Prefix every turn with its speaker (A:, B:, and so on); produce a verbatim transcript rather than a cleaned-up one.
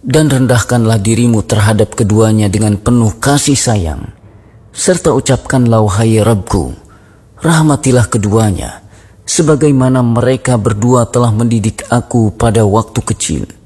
A: dan rendahkanlah dirimu terhadap keduanya dengan penuh kasih sayang, serta ucapkanlah, wahai Rabbku, rahmatilah keduanya, sebagaimana mereka berdua telah mendidik aku pada waktu kecil.